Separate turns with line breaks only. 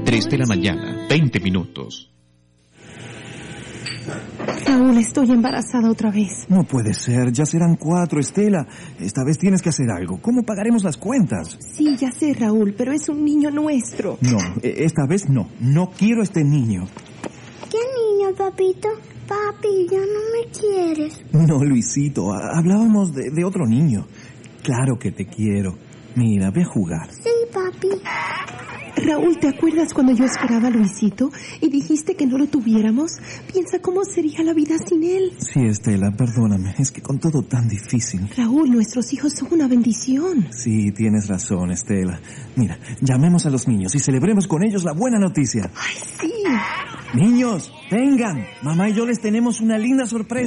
3 de la mañana, 20 minutos.
Raúl, estoy embarazada otra vez.
No puede ser, ya serán 4, Estela. Esta vez tienes que hacer algo. ¿Cómo pagaremos las cuentas?
Sí, ya sé, Raúl, pero es un niño nuestro.
No, esta vez no. No quiero este niño.
¿Qué niño, papito? Papi, ya no me quieres.
No, Luisito, hablábamos de otro niño. Claro que te quiero. Mira, ve a jugar.
Sí, papi.
Raúl, ¿te acuerdas cuando yo esperaba a Luisito y dijiste que no lo tuviéramos? Piensa cómo sería la vida sin él.
Sí, Estela, perdóname. Es que con todo tan difícil.
Raúl, nuestros hijos son una bendición.
Sí, tienes razón, Estela. Mira, llamemos a los niños y celebremos con ellos la buena noticia.
¡Ay, sí!
Niños, vengan. Mamá y yo les tenemos una linda sorpresa.